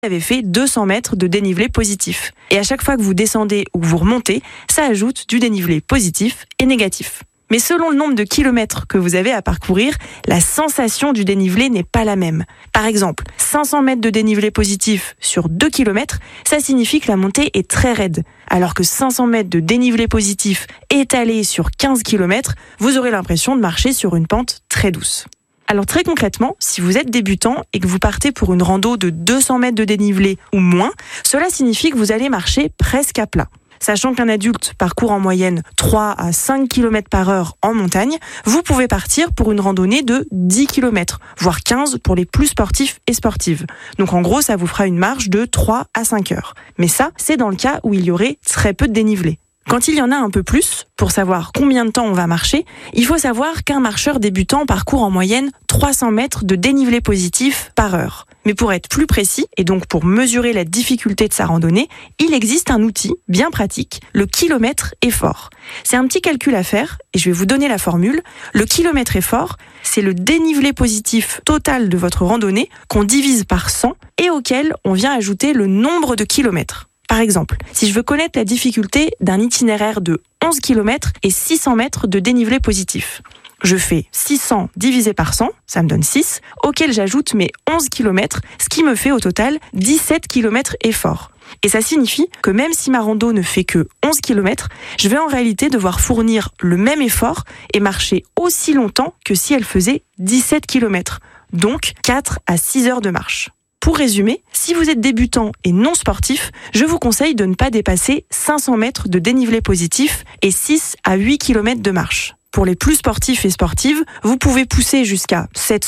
avez fait 200 mètres de dénivelé positif. Et à chaque fois que vous descendez ou que vous remontez, ça ajoute du dénivelé positif et négatif. Mais selon le nombre de kilomètres que vous avez à parcourir, la sensation du dénivelé n'est pas la même. Par exemple, 500 mètres de dénivelé positif sur 2 km, ça signifie que la montée est très raide. Alors que 500 mètres de dénivelé positif étalé sur 15 km, vous aurez l'impression de marcher sur une pente très douce. Alors très concrètement, si vous êtes débutant et que vous partez pour une rando de 200 mètres de dénivelé ou moins, cela signifie que vous allez marcher presque à plat. Sachant qu'un adulte parcourt en moyenne 3 à 5 km par heure en montagne, vous pouvez partir pour une randonnée de 10 km, voire 15 pour les plus sportifs et sportives. Donc en gros, ça vous fera une marche de 3 à 5 heures. Mais ça, c'est dans le cas où il y aurait très peu de dénivelé. Quand il y en a un peu plus, pour savoir combien de temps on va marcher, il faut savoir qu'un marcheur débutant parcourt en moyenne 300 mètres de dénivelé positif par heure. Mais pour être plus précis, et donc pour mesurer la difficulté de sa randonnée, il existe un outil bien pratique, le kilomètre effort. C'est un petit calcul à faire, et je vais vous donner la formule. Le kilomètre effort, c'est le dénivelé positif total de votre randonnée qu'on divise par 100 et auquel on vient ajouter le nombre de kilomètres. Par exemple, si je veux connaître la difficulté d'un itinéraire de 11 km et 600 mètres de dénivelé positif, je fais 600 divisé par 100, ça me donne 6, auquel j'ajoute mes 11 km, ce qui me fait au total 17 km effort. Et ça signifie que même si ma rando ne fait que 11 km, je vais en réalité devoir fournir le même effort et marcher aussi longtemps que si elle faisait 17 km, donc 4 à 6 heures de marche. Pour résumer, si vous êtes débutant et non sportif, je vous conseille de ne pas dépasser 500 mètres de dénivelé positif et 6 à 8 km de marche. Pour les plus sportifs et sportives, vous pouvez pousser jusqu'à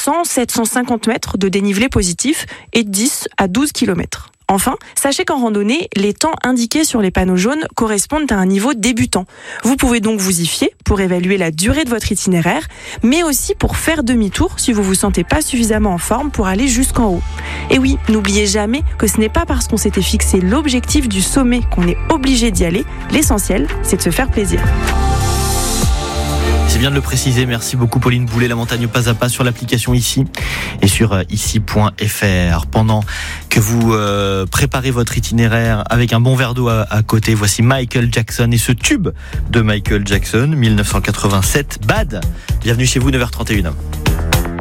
700-750 mètres de dénivelé positif et 10 à 12 km. Enfin, sachez qu'en randonnée, les temps indiqués sur les panneaux jaunes correspondent à un niveau débutant. Vous pouvez donc vous y fier pour évaluer la durée de votre itinéraire, mais aussi pour faire demi-tour si vous vous sentez pas suffisamment en forme pour aller jusqu'en haut. Et oui, n'oubliez jamais que ce n'est pas parce qu'on s'était fixé l'objectif du sommet qu'on est obligé d'y aller. L'essentiel, c'est de se faire plaisir. C'est bien de le préciser. Merci beaucoup Pauline Boulet. La montagne pas à pas sur l'application ici et sur ici.fr. Pendant que vous préparez votre itinéraire avec un bon verre d'eau à côté, voici Michael Jackson et ce tube de Michael Jackson 1987, Bad. Bienvenue chez vous, 9h31.